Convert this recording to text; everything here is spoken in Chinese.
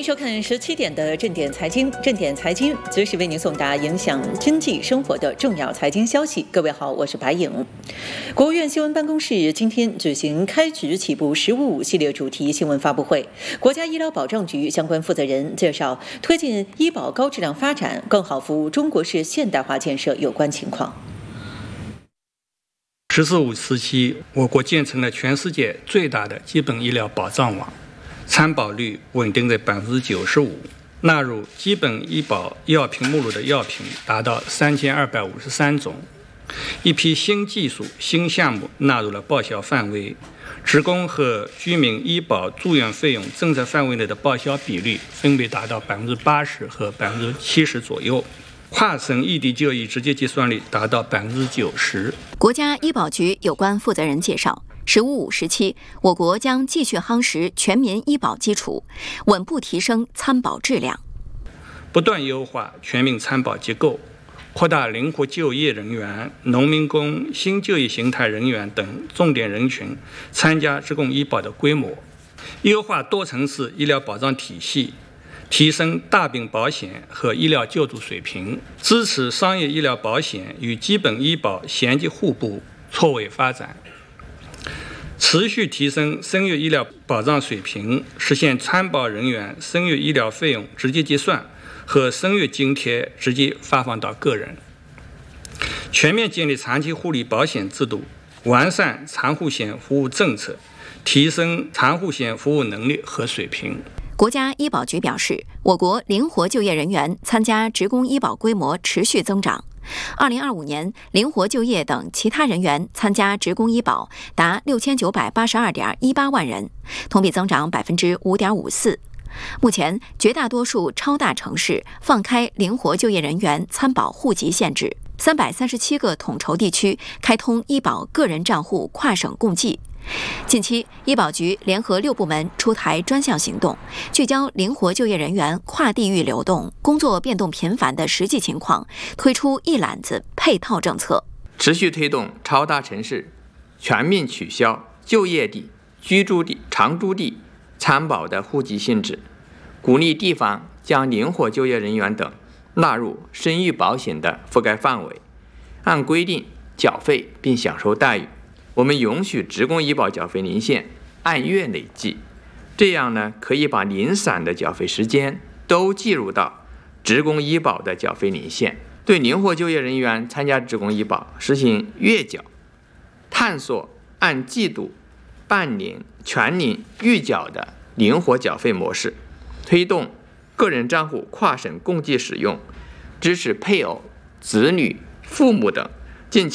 收看17点的正点财经，正点财经随时为您送达影响经济生活的重要财经消息。各位好，我是白颖。国务院新闻办公室今天举行开局起步“15+5”系列主题新闻发布会，国家医疗保障局相关负责人介绍推进医保高质量发展，更好服务中国式现代化建设有关情况。 “15+5”时期，我国建成了全世界最大的基本医疗保障网，参保率稳定在95%，纳入基本医保药品目录的药品达到3253种，一批新技术、新项目纳入了报销范围，职工和居民医保住院费用政策范围内的报销比率分别达到80%和70%左右。跨省异地就医直接计算率达到90%。 国家医保局有关负责人介绍，“15+5”时期，我国将继续夯实全民医保基础，稳步提升参保质量， 不断优化全民参保机构，扩大灵活就业人员、农民工、新就业形态人员等重点人群参加职工医保的规模，优化多层次医疗保障体系，提升大病保险和医疗救助水平，支持商业医疗保险与基本医保衔接互补、错位发展，持续提升生育医疗保障水平，实现参保人员生育医疗费用直接计算和生育津贴直接发放到个人，全面建立长期护理保险制度，完善产护险服务政策，提升产护险服务能力和水平。 国家医保局表示，我国灵活就业人员参加职工医保规模持续增长。2025年，灵活就业等其他人员参加职工医保达6982.18万人，同比增长5.54%。目前，绝大多数超大城市放开灵活就业人员参保户籍限制，337个统筹地区开通医保个人账户跨省共计。近期，医保局联合6部门出台专项行动，聚焦灵活就业人员跨地域流动、工作变动频繁的实际情况，推出一揽子配套政策， 持续推动超大城市全面取消就业地、居住地、常住地参保的户籍性质，鼓励地方将灵活就业人员等纳入生育保险的覆盖范围，按规定缴费并享受待遇。我们允许职工医保缴费年限按月累计，这样呢，可以把零散的缴费时间都计入到职工医保的缴费年限。对灵活就业人员参加职工医保实行月缴，探索按季度、半年、全年预缴的灵活缴费模式，推动个人账户跨省共计使用，支持配偶、子女、父母等